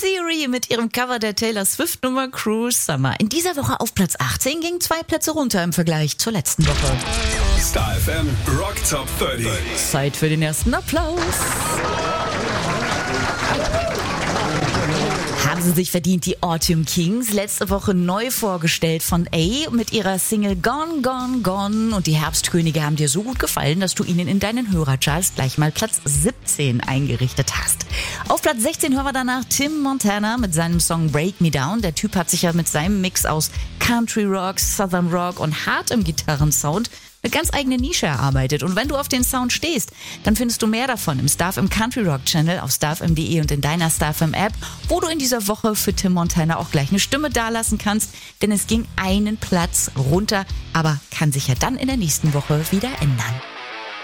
Theory mit ihrem Cover der Taylor Swift-Nummer Cruel Summer. In dieser Woche auf Platz 18 ging 2 Plätze runter im Vergleich zur letzten Woche. Star FM Rock Top 30. Zeit für den ersten Applaus. Haben sie sich verdient, die Autumn Kings. Letzte Woche neu vorgestellt von A mit ihrer Single Gone, Gone, Gone. Und die Herbstkönige haben dir so gut gefallen, dass du ihnen in deinen Hörercharts gleich mal Platz 17 eingerichtet hast. Auf Platz 16 hören wir danach Tim Montana mit seinem Song Break Me Down. Der Typ hat sich ja mit seinem Mix aus Country Rock, Southern Rock und hartem Gitarrensound eine ganz eigene Nische erarbeitet. Und wenn du auf den Sound stehst, dann findest du mehr davon im Star FM Country Rock Channel auf starfm.de und in deiner Star FM App, wo du in dieser Woche für Tim Montana auch gleich eine Stimme dalassen kannst, denn es ging einen Platz runter, aber kann sich ja dann in der nächsten Woche wieder ändern.